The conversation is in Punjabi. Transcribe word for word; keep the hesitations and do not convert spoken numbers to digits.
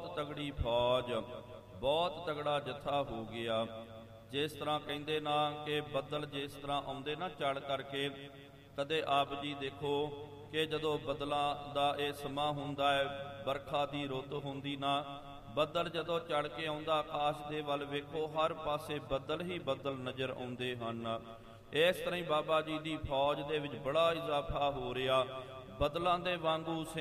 ਬਹੁਤ ਤਗੜੀ ਫੌਜ, ਬਹੁਤ ਤਗੜਾ ਜਥਾ ਹੋ ਗਿਆ। ਜਿਸ ਤਰ੍ਹਾਂ ਕਹਿੰਦੇ ਨਾ ਕਿ ਬੱਦਲ ਜਿਸ ਤਰ੍ਹਾਂ ਆਉਂਦੇ ਨਾ ਚੜ ਕਰਕੇ, ਕਦੇ ਆਪ ਜੀ ਦੇਖੋ ਕਿ ਜਦੋਂ ਬੱਦਲਾਂ ਦਾ ਇਹ ਸਮਾਂ ਹੁੰਦਾ ਹੈ, ਬਰਖਾ ਦੀ ਰੁੱਤ ਹੁੰਦੀ ਨਾ, ਬੱਦਲ ਜਦੋਂ ਚੜ ਕੇ ਆਉਂਦਾ ਆਕਾਸ਼ ਦੇ ਵੱਲ ਵੇਖੋ, ਹਰ ਪਾਸੇ ਬੱਦਲ ਹੀ ਬੱਦਲ ਨਜ਼ਰ ਆਉਂਦੇ ਹਨ। ਇਸ ਤਰ੍ਹਾਂ ਹੀ ਬਾਬਾ ਜੀ ਦੀ ਫੌਜ ਦੇ ਵਿੱਚ ਬੜਾ ਇਜ਼ਾਫਾ ਹੋ ਰਿਹਾ। ਬੱਦਲਾਂ ਦੇ ਵਾਂਗੂ